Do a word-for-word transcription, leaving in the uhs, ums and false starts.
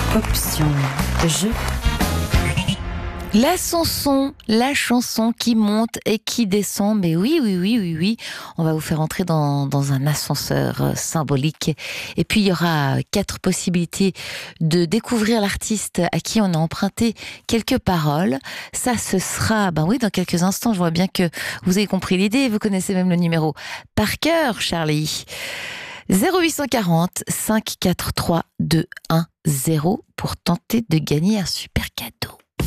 Option jeu. La chanson, la chanson qui monte et qui descend. Mais oui, oui, oui, oui, oui. On va vous faire entrer dans, dans un ascenseur symbolique. Et puis, il y aura quatre possibilités de découvrir l'artiste à qui on a emprunté quelques paroles. Ça, ce sera, ben oui, dans quelques instants. Je vois bien que vous avez compris l'idée. Vous connaissez même le numéro par cœur, Charlie. zéro huit cent quarante, cinq quatre trois, deux un zéro pour tenter de gagner un super cadeau.